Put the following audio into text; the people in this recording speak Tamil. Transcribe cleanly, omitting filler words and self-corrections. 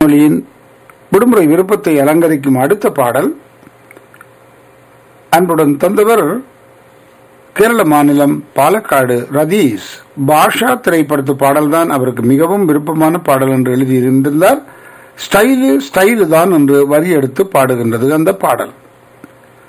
மொழியின் விடுமுறை விருப்பத்தை அலங்கரிக்கும் அடுத்த பாடல் அன்புடன் தந்தவர் கேரள மாநிலம் பாலக்காடு ரதீஷ். பாஷா திரைப்படத்து பாடல்தான் அவருக்கு மிகவும் விருப்பமான பாடல் என்று எழுதியிருந்தார். ஸ்டைலு தான் என்று வரி எடுத்து பாடுகின்றது அந்த பாடல்.